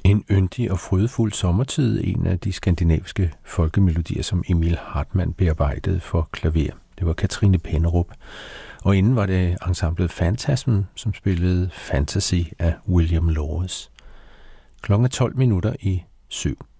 En yndig og frydefuld sommertid, en af de skandinaviske folkemelodier, som Emil Hartmann bearbejdede for klaver. Det var Katrine Pennerup. Og inden var det ensemblet Phantasm, som spillede Fantasy af William Lawes. Klokken 12:07.